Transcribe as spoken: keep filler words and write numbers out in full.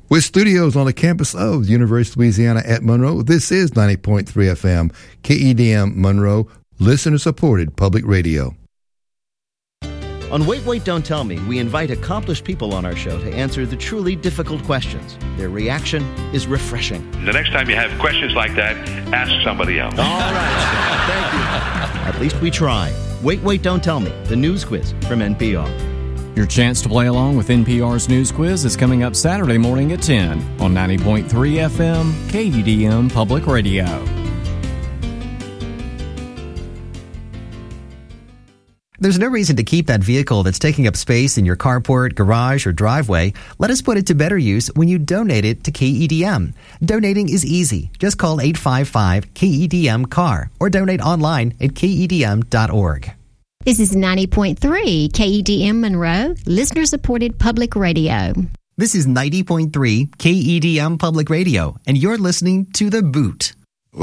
With studios on the campus of the University of Louisiana at Monroe, this is ninety point three F M, K E D M Monroe, listener-supported public radio. On Wait, Wait, Don't Tell Me, we invite accomplished people on our show to answer the truly difficult questions. Their reaction is refreshing. The next time you have questions like that, ask somebody else. All right. Thank you. At least we try. Wait, Wait, Don't Tell Me, the news quiz from N P R. Your chance to play along with N P R's News Quiz is coming up Saturday morning at ten on ninety point three F M, K E D M Public Radio. There's no reason to keep that vehicle that's taking up space in your carport, garage, or driveway. Let us put it to better use when you donate it to K E D M. Donating is easy. Just call eight five five K E D M C A R or donate online at K E D M dot org. This is ninety point three K E D M Monroe, listener-supported public radio. This is ninety point three K E D M Public Radio, and you're listening to The Boot.